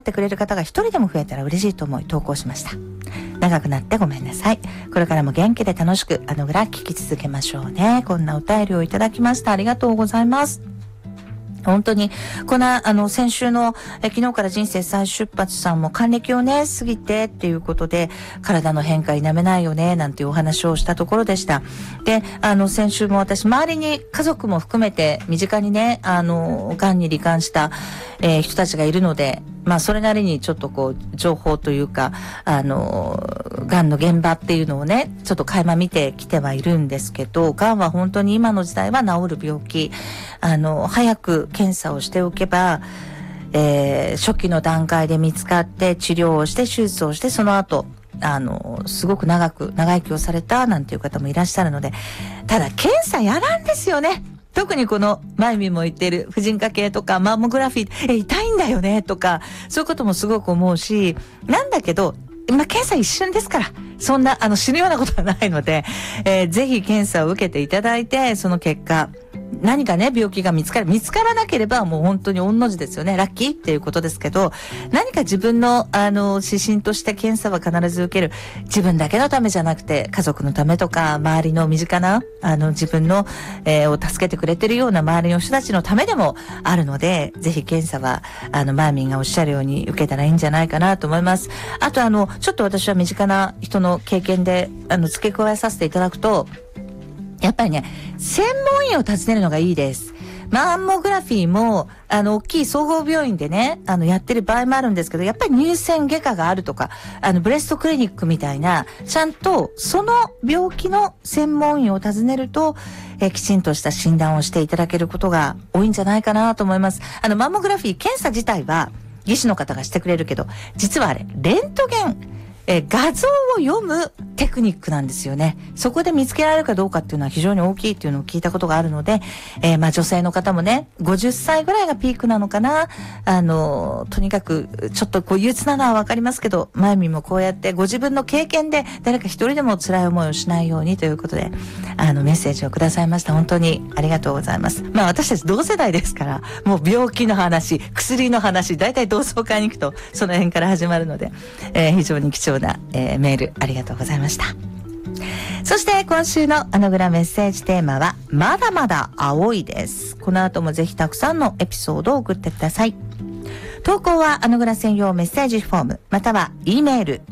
ってくれる方が一人でも増えたら嬉しいと思い投稿しました。長くなってごめんなさい。これからも元気で楽しくぐら聞き続けましょうね。こんなお便りをいただきました。ありがとうございます。本当に先週の昨日から人生再出発さんも還暦をね過ぎてっていうことで体の変化否めないよねなんていうお話をしたところでした。で先週も私周りに家族も含めて身近にね癌に罹患した、人たちがいるので、それなりにちょっと情報というか癌の現場っていうのをねちょっと垣間見てきてはいるんですけど、癌は本当に今の時代は治る病気、早く検査をしておけば、初期の段階で見つかって治療をして手術をしてその後すごく長生きをされたなんていう方もいらっしゃるので、ただ検査やらんですよね。特にこのマイミも言ってる婦人科系とかマンモグラフィー痛いんだよねとかそういうこともすごく思うし、なんだけど検査一瞬ですからそんな死ぬようなことはないので、ぜひ検査を受けていただいてその結果何かね病気が見つからなければもう本当に御の字ですよね。ラッキーっていうことですけど、何か自分の指針として検査は必ず受ける。自分だけのためじゃなくて家族のためとか周りの身近な自分の、を助けてくれてるような周りの人たちのためでもあるので、ぜひ検査はマーミンがおっしゃるように受けたらいいんじゃないかなと思います。あとちょっと私は身近な人の経験で付け加えさせていただくと、やっぱりね、専門医を訪ねるのがいいです。マンモグラフィーも、大きい総合病院でね、やってる場合もあるんですけど、やっぱり乳腺外科があるとか、ブレストクリニックみたいな、ちゃんとその病気の専門医を訪ねると、きちんとした診断をしていただけることが多いんじゃないかなと思います。マンモグラフィー検査自体は、技師の方がしてくれるけど、実はあれ、レントゲン、画像を読むテクニックなんですよね。そこで見つけられるかどうかっていうのは非常に大きいっていうのを聞いたことがあるので、女性の方もね、50歳ぐらいがピークなのかな。とにかくちょっと憂鬱なのはわかりますけど、マイミもこうやってご自分の経験で誰か一人でも辛い思いをしないようにということで、メッセージをくださいました。本当にありがとうございます。私たち同世代ですから、もう病気の話、薬の話、大体同窓会に行くとその辺から始まるので、非常に貴重なメールありがとうございました。そして今週のグラメッセージテーマはまだまだ青いです。この後もぜひたくさんのエピソードを送ってください。投稿はグラ専用メッセージフォームまたは E メール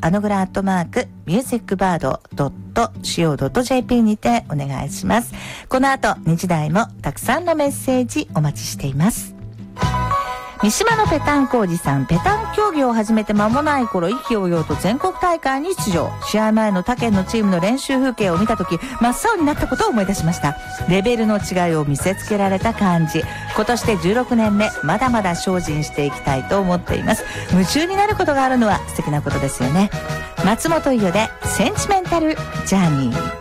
musicbird.co.jp にてお願いします。この後2時台もたくさんのメッセージお待ちしています。三島のペタンコおじさん、ペタン競技を始めて間もない頃、意気揚々と全国大会に出場。試合前の他県のチームの練習風景を見たとき、真っ青になったことを思い出しました。レベルの違いを見せつけられた感じ。今年で16年目、まだまだ精進していきたいと思っています。夢中になることがあるのは素敵なことですよね。松本伊代でセンチメンタルジャーニー。